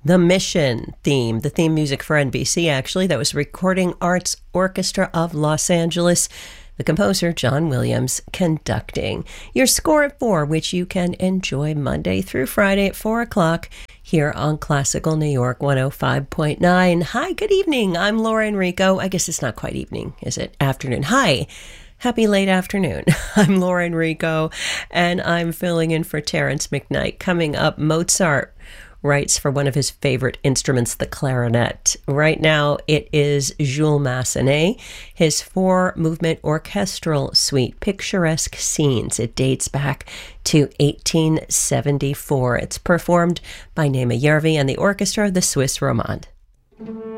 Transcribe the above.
The Mission theme, the theme music for NBC, actually. That was Recording Arts Orchestra of Los Angeles. The composer, John Williams, conducting. Your score at 4, which you can enjoy Monday through Friday at 4 o'clock here on Classical New York 105.9. Hi, good evening. I'm Laura Enrico. I guess it's not quite evening, is it? Afternoon. Hi. Happy late afternoon. I'm Laura Enrico, and I'm filling in for Terrence McKnight. Coming up, Mozart writes for one of his favorite instruments, the clarinet. Right now, it is Jules Massenet, his 4-movement orchestral suite, Picturesque Scenes. It dates back to 1874. It's performed by Naima Järvi and the orchestra of the Swiss Romande.